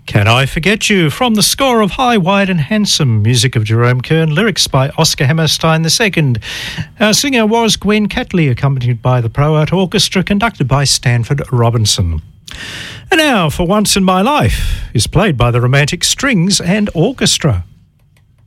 Can I Forget You, from the score of High, Wide and Handsome, music of Jerome Kern, lyrics by Oscar Hammerstein II. Our singer was Gwen Catley, accompanied by the Pro Art Orchestra, conducted by Stanford Robinson. And now, For Once in My Life, is played by the Romantic Strings and Orchestra.